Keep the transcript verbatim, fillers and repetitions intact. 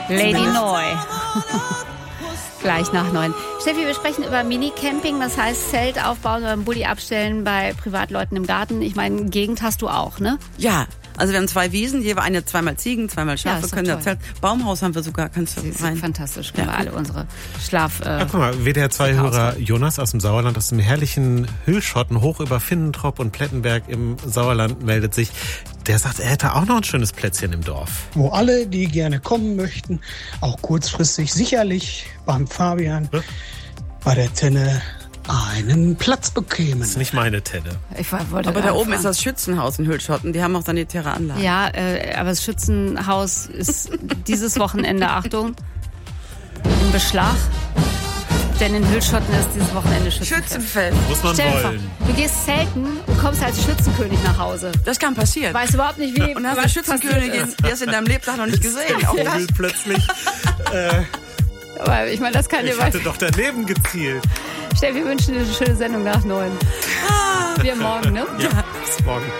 Lady Neu. Gleich nach neun. Steffi, wir sprechen über Mini-Camping, das heißt Zelt aufbauen oder einen Bulli abstellen bei Privatleuten im Garten. Ich meine, Gegend hast du auch, ne? Ja, also wir haben zwei Wiesen, jeweils eine, zweimal Ziegen, zweimal Schafe, Ja, können da Zelt. Baumhaus haben wir sogar, kannst du Das ist rein. fantastisch, können Ja. wir alle unsere Schlaf... Äh, Ja, guck mal, W D R zwei Hörer Jonas aus dem Sauerland, aus dem herrlichen Hüllschotten hoch über Finnentrop und Plettenberg im Sauerland meldet sich. Der sagt, er hätte auch noch ein schönes Plätzchen im Dorf. Wo alle, die gerne kommen möchten, auch kurzfristig sicherlich beim Fabian Ja. bei der Tenne einen Platz bekämen. Das ist nicht meine Tenne. ich war- wollte Aber da gerade oben ist fragen. das Schützenhaus in Hüllschotten, die haben auch sanitäre Anlagen. Ja, äh, aber das Schützenhaus ist dieses Wochenende, Achtung, in Beschlag. Denn in Hüllschotten ist dieses Wochenende Schützenfest. Schützenfest. Muss man Stell dir vor, wollen. du gehst zelten und kommst als Schützenkönig nach Hause. Das kann passieren. Weißt überhaupt nicht, wie Und hast eine was Schützenkönigin, passiert die hast du in deinem Lebtag noch nicht gesehen. Auch das. Vogel plötzlich. ist. Aber ich meine, das kann dir Ich was. hatte doch daneben gezielt. Stell, wir wünschen dir eine schöne Sendung nach neun. Wir morgen, ne? Ja, bis morgen.